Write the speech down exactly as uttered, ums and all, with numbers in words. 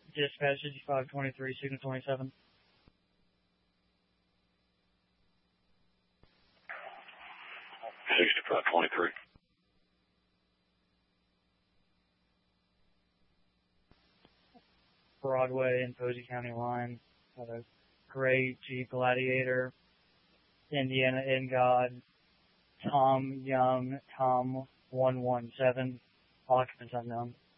Dispatch fifty-five twenty-three, signal twenty-seven. sixty-five twenty-three. Broadway and Posey County line. Got a gray Jeep Gladiator. Indiana in God. Tom Young, Tom one one seven. Occupants unknown.